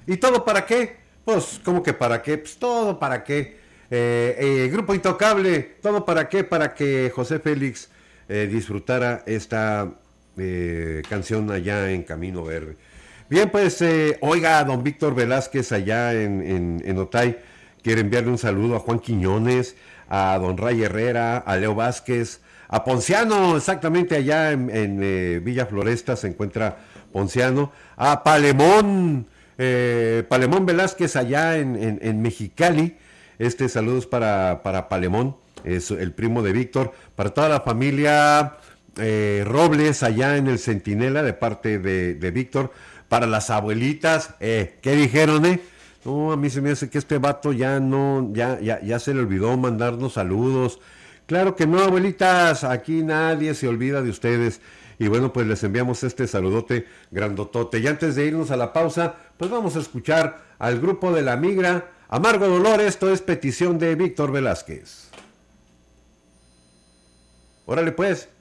¿Y todo para qué? Pues, ¿cómo que para qué? Pues todo para qué. Grupo Intocable, todo para qué, para que José Félix disfrutara esta canción allá en Camino Verde. Bien, pues, oiga, don Víctor Velázquez allá en Otay, quiere enviarle un saludo a Juan Quiñones, a don Ray Herrera, a Leo Vázquez, a Ponciano, exactamente allá en Villa Floresta se encuentra Ponciano, a Palemón, Palemón Velázquez allá en Mexicali. Saludos para Palemón, es el primo de Víctor, para toda la familia Robles allá en el Centinela de parte de Víctor, para las abuelitas, ¿qué dijeron, No, a mí se me hace que este vato ya no, ya se le olvidó mandarnos saludos. Claro que no, abuelitas, aquí nadie se olvida de ustedes. Y bueno, pues les enviamos este saludote grandotote. Y antes de irnos a la pausa, pues vamos a escuchar al grupo de La Migra. Amargo Dolor, esto es petición de Víctor Velázquez. Órale pues.